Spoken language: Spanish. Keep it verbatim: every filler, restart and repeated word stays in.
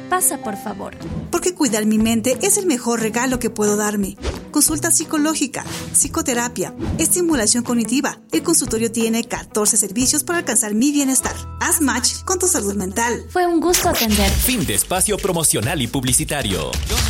Pasa, por favor. Porque cuidar mi mente es el mejor regalo que puedo darme. Consulta psicológica, psicoterapia, estimulación cognitiva. El consultorio tiene catorce servicios para alcanzar mi bienestar. Haz match con tu salud mental. Fue un gusto atender. Fin de espacio promocional y publicitario.